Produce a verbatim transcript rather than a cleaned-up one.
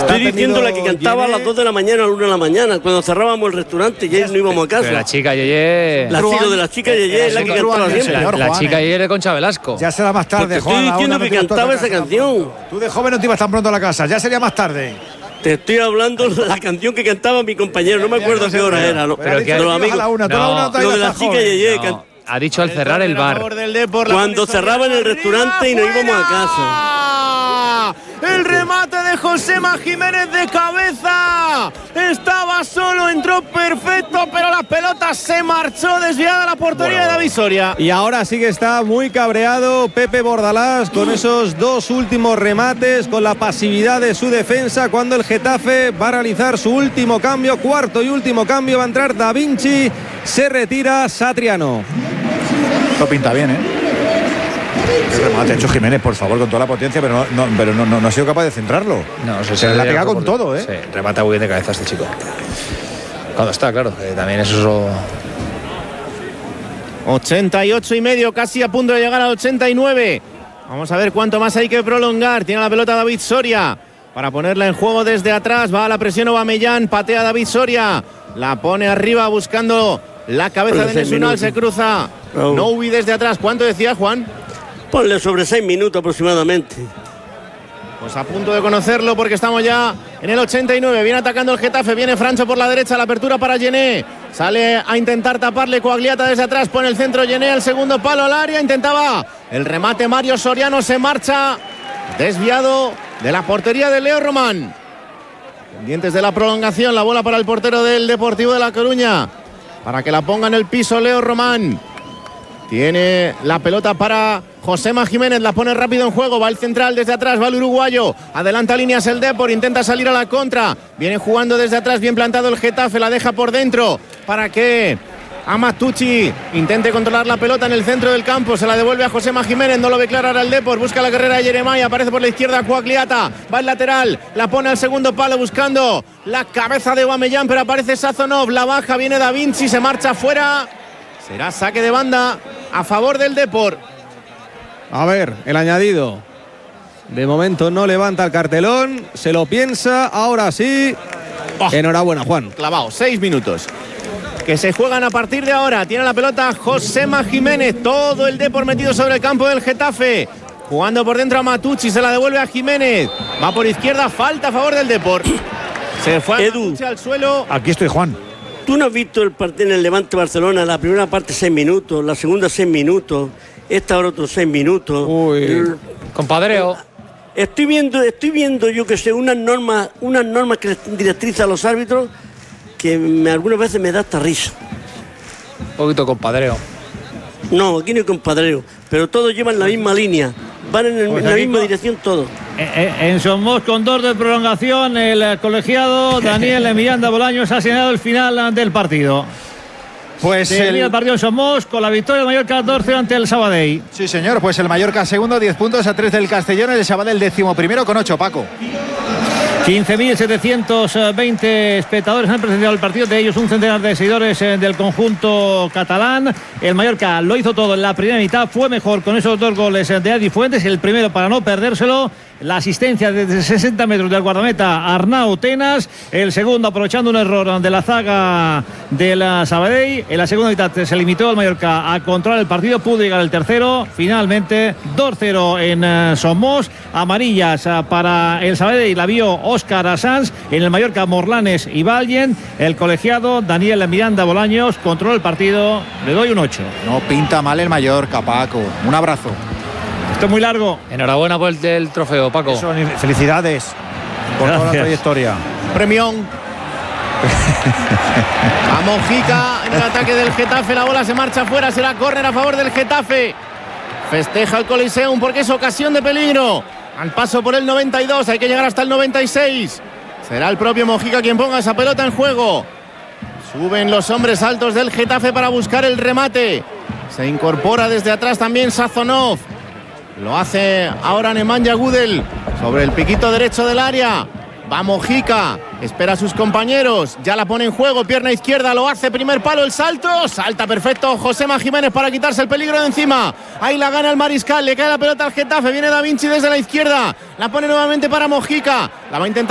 Estoy diciendo la que cantaba Yeye. a las dos de la mañana, a las una de la mañana, cuando cerrábamos el restaurante y no íbamos a casa. Pero la chica Yeye. La, lo de la chica Yeye es la que cantaba siempre. La, la Juan, chica eh. Yeye de Concha Velasco. Ya será más tarde, Pues te Juan. estoy aún diciendo no que te ibas cantaba a esa casa. canción. Tú de joven no te ibas tan pronto a la casa, ya sería más tarde. Te estoy hablando de la canción que cantaba mi compañero, no me acuerdo qué hora era. No, Pero pero que los amigos. a la una, tú a la No, una no te lo de la ibas tan chica joven. Yeye. No, can- ha dicho al cerrar el bar. Cuando cerraban el restaurante y nos íbamos a casa. El remate de Josema Jiménez de cabeza. Estaba solo, entró perfecto, pero la pelota se marchó desviada a la portería bueno. de David Soria. Y ahora sí que está muy cabreado Pepe Bordalás con esos dos últimos remates, con la pasividad de su defensa, cuando el Getafe va a realizar su último cambio, cuarto y último cambio. Va a entrar Da Vinci, se retira Satriano. Esto pinta bien, ¿eh? Qué remate ha hecho Jiménez, por favor, con toda la potencia, pero no, no, pero no, no, no ha sido capaz de centrarlo. No, se, se la pega con todo, ¿eh? Sí, remata muy bien de cabeza este chico. Cuando está, claro, eh, también eso es lo... ochenta y ocho y medio, casi a punto de llegar al ochenta y nueve. Vamos a ver cuánto más hay que prolongar. Tiene la pelota David Soria para ponerla en juego desde atrás. Va a la presión Aubameyang, patea David Soria. La pone arriba buscando la cabeza de Nesunal, se cruza. Oh. No hubi desde atrás. ¿Cuánto decía Juan? Ponle sobre seis minutos aproximadamente. Pues a punto de conocerlo porque estamos ya en el ochenta y nueve. Viene atacando el Getafe, viene Francho por la derecha, la apertura para Yené. Sale a intentar taparle Coagliata desde atrás, pone el centro Yené al segundo palo al área, intentaba el remate Mario Soriano, se marcha desviado de la portería de Leo Román. Pendientes de la prolongación, la bola para el portero del Deportivo de La Coruña, para que la ponga en el piso Leo Román. Tiene la pelota para Josema Jiménez, la pone rápido en juego, va el central desde atrás, va el uruguayo, adelanta líneas el Depor, intenta salir a la contra, viene jugando desde atrás, bien plantado el Getafe, la deja por dentro para que Amatucci intente controlar la pelota en el centro del campo, se la devuelve a Josema Jiménez, no lo ve claro ahora el Depor, busca la carrera de Jeremai, aparece por la izquierda Coagliata, va el lateral, la pone al segundo palo buscando la cabeza de Aubameyang, pero aparece Sazonov, la baja, viene Da Vinci, se marcha fuera, será saque de banda a favor del Depor. A ver, el añadido. De momento no levanta el cartelón, se lo piensa, ahora sí. Oh. Enhorabuena, Juan. Clavado, seis minutos. Que se juegan a partir de ahora. Tiene la pelota Josema Jiménez. Todo el Depor metido sobre el campo del Getafe. Jugando por dentro a Matucci, se la devuelve a Jiménez. Va por izquierda, falta a favor del Depor. Se fue a Edu. al suelo. Aquí estoy, Juan. ¿Tú no has visto el partido en el Levante Barcelona? La primera parte seis minutos, la segunda seis minutos, esta hora otros seis minutos. Uy. Compadreo. Estoy viendo, estoy viendo yo que sé, unas normas, unas normas que directrices a los árbitros que me, algunas veces me da hasta risa. Un poquito compadreo. No, aquí no hay compadreo, pero todos llevan la misma línea, van en, el, Pues en la aquí misma co- dirección todos. En Somos, con dos de prolongación, el colegiado Daniel Miranda Bolaños ha señalado el final del partido. Pues Se el... el partido en Somos con la victoria del Mallorca catorce ante el Sabadell. Sí, señor, pues el Mallorca segundo, diez puntos a tres del Castellón, el Sabadell décimo primero con ocho, Paco. quince mil setecientos veinte espectadores han presenciado el partido, de ellos un centenar de seguidores eh, del conjunto catalán. El Mallorca lo hizo todo en la primera mitad, fue mejor con esos dos goles eh, de Adi Fuentes, el primero para no perdérselo, la asistencia desde sesenta metros del guardameta Arnau Tenas, el segundo aprovechando un error de la zaga de la Sabadell. En la segunda mitad se limitó el Mallorca a controlar el partido, pudo llegar el tercero, finalmente dos cero en eh, Somos, amarillas eh, para el Sabadell, la vio Óscar Sanz, en el Mallorca Morlanes y Vallen. El colegiado Daniel Miranda Bolaños controló el partido, le doy un ocho. No pinta mal el Mallorca, Paco. Un abrazo. Esto es muy largo. Enhorabuena por el, el trofeo, Paco. Eso, felicidades por toda la Gracias. trayectoria. Premión. A Mojica en el ataque del Getafe, la bola se marcha fuera, será córner a favor del Getafe. Festeja el Coliseum porque es ocasión de peligro. Al paso por el noventa y dos, hay que llegar hasta el noventa y seis. Será el propio Mojica quien ponga esa pelota en juego. Suben los hombres altos del Getafe para buscar el remate. Se incorpora desde atrás también Sazonov. Lo hace ahora Nemanja Gudel sobre el piquito derecho del área. Va Mojica, espera a sus compañeros, ya la pone en juego, pierna izquierda, lo hace, primer palo, el salto, salta perfecto Josema Jiménez para quitarse el peligro de encima. Ahí la gana el Mariscal, le cae la pelota al Getafe, viene Da Vinci desde la izquierda, la pone nuevamente para Mojica, la va a intentar